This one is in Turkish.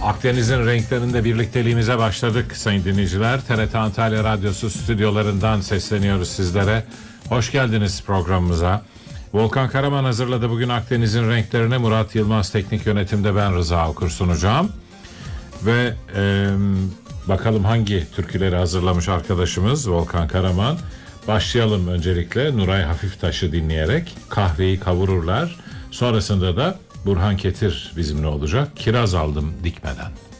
Akdeniz'in renklerinde birlikteliğimize başladık sayın dinleyiciler. TRT Antalya Radyosu stüdyolarından sesleniyoruz sizlere. Hoş geldiniz programımıza. Volkan Karaman hazırladı bugün Akdeniz'in renklerini. Murat Yılmaz teknik yönetimde, ben Rıza Okur sunacağım. Ve bakalım hangi türküleri hazırlamış arkadaşımız Volkan Karaman. Başlayalım öncelikle Nuray Hafiftaş'ı dinleyerek. Kahveyi kavururlar. Sonrasında da Burhan Ketir bizimle olacak. Kiraz aldım dikmeden.